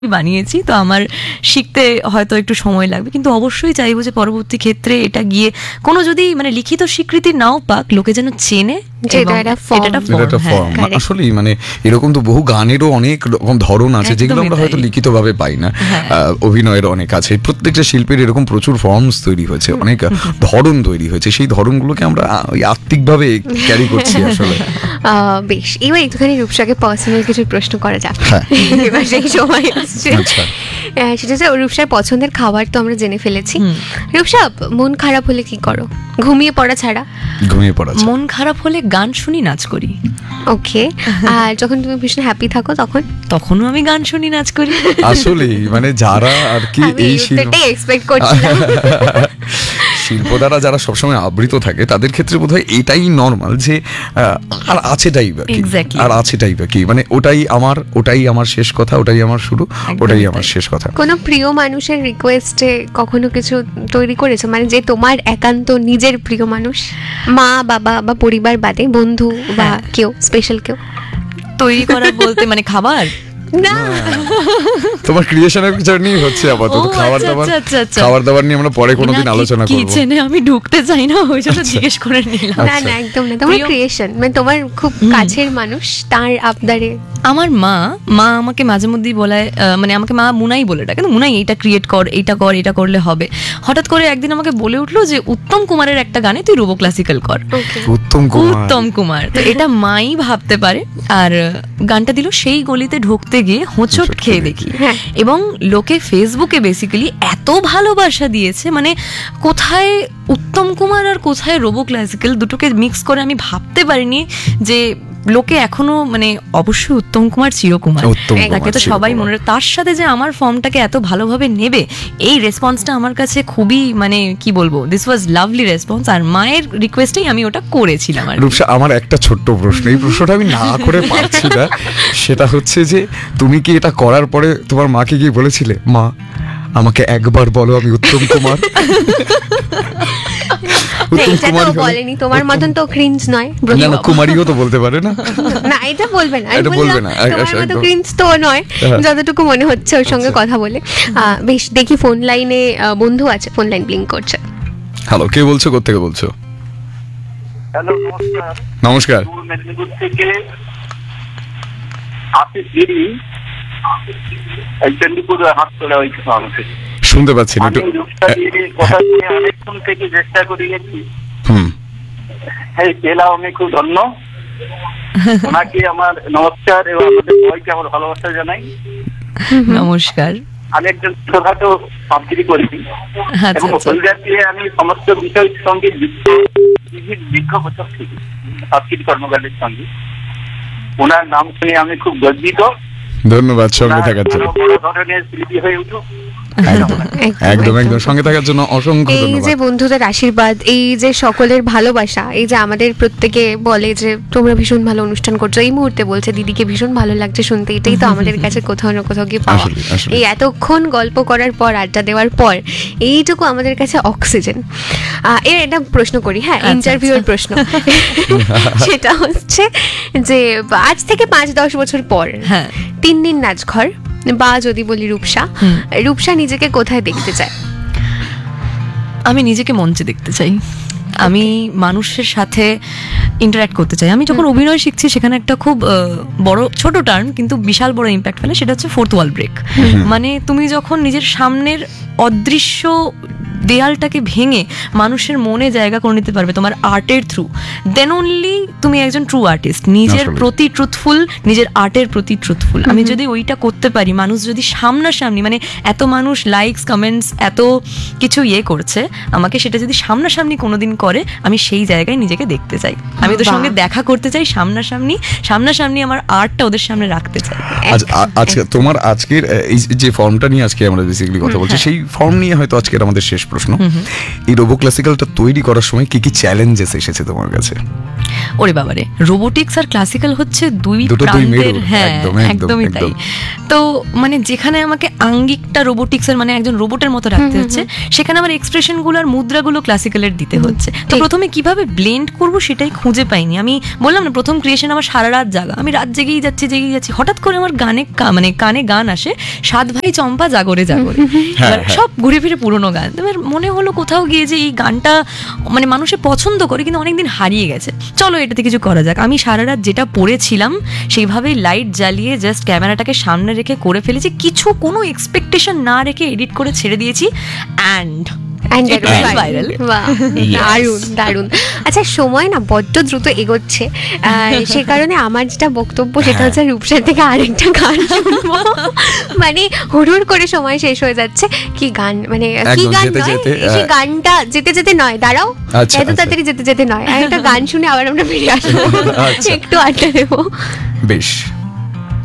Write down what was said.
বানিয়েছি, তো আমার শিখতে হয়তো একটু সময় লাগবে, কিন্তু অবশ্যই চাইবো যে পরবর্তী ক্ষেত্রে এটা গিয়ে কোনো যদি মানে লিখিত স্বীকৃতি নাও পাক, লোকে যেন চেনে। আসলে মানে এরকম তো বহু গানেরও অনেক রকম ধরন আছে যেগুলো আমরা হয়তো লিখিত ভাবে পাই না। অভিনয়ের অনেক আছে, প্রত্যেকটা শিল্পীর এরকম প্রচুর ফর্মস তৈরি হয়েছে, অনেক ধরন তৈরি হয়েছে, সেই ধরনগুলোকে আমরা আত্মিক ভাবে ক্যারি করছি আসলে। বেশ, এবার একটুখানি রূপসাকে পার্সোনাল কিছু প্রশ্ন করা যাক, এবার সেই সময় আসছে। সেটা হচ্ছে রূপসার পছন্দের খাবার তো আমরা জেনে ফেলেছি। রূপসা, মন খারাপ হলে কি করো? ঘুমিয়ে পড়া ছাড়া? ঘুমিয়ে পড়া। মন খারাপ হলে গান শুনি, নাচ করি। ওকে, আর যখন তুমি ভীষণ হ্যাপি থাকো তখনও আমি গান শুনি, নাচ করি। আসলে মানে যারা আর কি এই এক্সপেক্ট করছিলাম শিল্প দ্বারা যারা সবসময় আবৃত থাকে তাদের ক্ষেত্রে বোধহয় এটাই নর্মাল যে আর আছেটাই বা কি, আর আছেটাই বা কি, মানে ওটাই আমার শেষ কথা, ওটাই আমার শুরু, ওটাই আমার শেষ কথা। কোনো প্রিয় মানুষের রিকোয়েস্টে কখনো কিছু তৈরি করেছো, মানে যে তোমার একান্ত নিজের প্রিয় মানুষ, মা বাবা বা পরিবার বাদে বন্ধু বা কেউ স্পেশাল কেউ? তৈরি করা বলতে মানে খাবার না, তোমার ক্রিয়েশনের জার্নি হচ্ছে আপাতত খাবার দাবার নিয়ে আমরা পরে কোনোদিন আলোচনা করব। কিচেনে আমি ঢুকতে চাই না, ওই জন্য জিজ্ঞেস করে নিলাম। না একদম না, তোমার ক্রিয়েশন মানে তোমার খুব কাছের মানুষ, তার আবদারে। আমার মা আমাকে মাঝে মধ্যেই বলায়, মানে আমাকে মা মুনাই বলে ডাকে, মুনাই এইটা ক্রিয়েট কর, এইটা কর, এটা করলে হবে। হঠাৎ করে একদিন আমাকে বলে উঠলো যে উত্তম কুমারের একটা গানে তুই রোবো ক্লাসিক্যাল কর। উত্তম কুমার, তো এটা মাই ভাবতে পারে। আর গানটা দিল, সেই গলিতে ঢুকতে গিয়ে হোঁচট খেয়ে দেখি, এবং লোকে ফেসবুকে বেসিক্যালি এত ভালোবাসা দিয়েছে, মানে কোথায় উত্তম কুমার আর কোথায় রোবো ক্লাসিক্যাল দুটোকে মিক্স করে আমি ভাবতে পারিনি যে লোকে এখনো মানে অবশ্যই উত্তম কুমার চিরকুমার, তাকে তো সবাই মনে রাখে, তার সাথে যে আমার ফর্মটাকে এত ভালোভাবে নেবে, এই রেসপন্সটা আমার কাছে খুবই মানে কি বলবো, দিস ওয়াজ লাভলি রেসপন্স। আর মায়ের রিকোয়েস্টেই আমি ওটা করেছিলাম। আর রূপসা, আমার একটা ছোট্ট প্রশ্ন, এই প্রশ্নটা আমি না করে পারছি না, সেটা হচ্ছে যে তুমি কি এটা করার পরে তোমার মাকে গিয়ে বলেছিলে, মা আমাকে একবার বলো আমি উত্তম কুমার? বলেনি, তোমার মতন তো ক্রিঞ্জ নয়, কুমারীও তো বলতে পারে না। না, এটা বলবে না, তোমার মতো ক্রিঞ্জ তো নয়, যতটুকু মনে হচ্ছে ওর সঙ্গে কথা বলে। বেশ, দেখি ফোন লাইনে বন্ধু আছে, ফোন লাইন ব্লিঙ্ক করছে। হ্যালো, কে বলছো, কোত্থেকে বলছো? হ্যালো, নমস্কার। মেদিনীপুর থেকে আশিস গিরি, হাততলা ওইখানে শুনতে পাচ্ছি না, একটু কথা শুনে অনেকক্ষণ থেকে চেষ্টা করে গেছি। পেলাম, আমি খুব ধন্য। ওনাকে আমার নমস্কার এবং আমাদের সবাইকে আমার ভালোবাসা জানাই। নমস্কার। আমি একজন ছোটখাটো আবৃত্তি করি এবং হলদিয়া দিয়ে আমি সমস্ত বিষয় সঙ্গে যুক্ত দীর্ঘ বছর থেকে সাংস্কৃতিক কর্মকাণ্ডের সঙ্গে। ওনার নাম শুনে আমি খুব গর্বিত। ধন্যবাদ সঙ্গে থাকার জন্য। বড় ধরনের শিল্পী হয়ে উঠুক। একদম সঙ্গে থাকার জন্য অসংখ্য ধন্যবাদ। এই যে বন্ধুদের আশীর্বাদ, এই যে সকলের ভালোবাসা, এই যে আমাদের প্রত্যেকে বলে যে তোমরা ভীষণ ভালো অনুষ্ঠান করছো, এই মুহূর্তে বলছে দিদিকে ভীষণ ভালো লাগছে শুনতে, এটাই তো আমাদের কাছে কোথাও না কোথাও গিয়ে পাওয়া। এই এতক্ষণ গল্প করার পর, আড্ডা দেওয়ার পর, এইটুকু আমাদের কাছে অক্সিজেন। এর একটা প্রশ্ন করি, ইন্টারভিউর প্রশ্ন। সেটা হচ্ছে যে আজ থেকে 5-10 বছর পর 3 দিন নাচঘর, বা যদি বলি রূপসা নিজেকে কোথায় দেখতে চায়? আমি নিজেকে মঞ্চে দেখতে চাই, আমি মানুষের সাথে ইন্টারঅ্যাক্ট করতে চাই। আমি যখন অভিনয় শিখছি সেখানে একটা খুব বড়, ছোট টার্ম কিন্তু বিশাল বড় ইম্প্যাক্ট ফেলে, সেটা হচ্ছে ফোর্থ ওয়াল ব্রেক। মানে তুমি যখন নিজের সামনের অদৃশ্য দেয়ালটাকে ভেঙে মানুষের মনে জায়গা করে নিতে পারবে তোমার আর্টের থ্রু, দেন অনলি তুমি একজন ট্রু আর্টিস্ট, নিজের প্রতি ট্রুথফুল, নিজের আর্টের প্রতি ট্রুথফুল। আমি যদি ওইটা করতে পারি, মানুষ যদি সামনাসামনি, মানে এত মানুষ লাইকস কমেন্টস এত কিছু করছে আমাকে, সেটা যদি সামনাসামনি কোনোদিন করে, আমি সেই জায়গায় নিজেকে দেখতে চাই। আমি ওদের সঙ্গে দেখা করতে চাই সামনাসামনি আমার আর্টটা ওদের সামনে রাখতে চাই। আজকে তোমার আজকের এই যে ফর্মটা নিয়ে আজকে আমরা বেসিক্যালি কথা বলছি, সেই ফর্ম নিয়ে হয়তো আজকের আমাদের শেষ প্রশ্ন, এই রোবো ক্লাসিক্যালটা তৈরি করার সময় কি কি চ্যালেঞ্জেস এসেছে তোমার কাছে? ওরে বাবারে, রোবোটিক্স আর ক্লাসিক্যাল হচ্ছে দুই দুটো দুই প্রান্তের, মেরু, হ্যাঁ একদম, একদমই একদম, তাই। একদম। তো মানে যেখানে আমাকে আঙ্গিকটা রোবোটিক্সের মানে একজন রোবটের মতো রাখতে হচ্ছে, সেখানে আমার এক্সপ্রেশন গুলো আর মুদ্রাগুলো ক্লাসিক্যালের দিতে হচ্ছে। তো প্রথমে কিভাবে ব্লেন্ড করব সেটাই খুঁজে পাইনি। আমি বললাম না, প্রথম ক্রিয়েশন আমার সারা রাত জাগা, আমি রাত জেগেই যাচ্ছি, হঠাৎ করে আমার মানে কানে গান আসে, সাত ভাই চম্পা জাগরে জাগরে, এবার সব ঘুরে ফিরে পুরোনো গান। এবার মনে হলো কোথাও গিয়ে যে এই গানটা মানে মানুষে পছন্দ করে কিন্তু অনেকদিন হারিয়ে গেছে, চলো এটাতে কিছু করা যাক। আমি সারা রাত যেটা পড়েছিলাম সেইভাবেই লাইট জ্বালিয়ে জাস্ট ক্যামেরাটাকে সামনে রেখে করে ফেলেছি, কিছু কোনো এক্সপেকটেশন না রেখে এডিট করে ছেড়ে দিয়েছি, অ্যান্ড It was viral. বাহ, দারুণ। আচ্ছা, সময় না বড্ড দ্রুত এগোচ্ছে, সে কারণে আমার যেটা বক্তব্য সেটা হচ্ছে রূপসার থেকে আরেকটা গান শুনবো। মানে হুড় করে সময় শেষ হয়ে যাচ্ছে। কি গান, মানে কি গান নয়, সেই গানটা যেতে যেতে নয়, দাঁড়াও, এত তাড়াতাড়ি যেতে যেতে নয়, আর একটা গান শুনে আবার আমরা ফিরে আসবো, একটু আড্ডা দেবো। বেশ।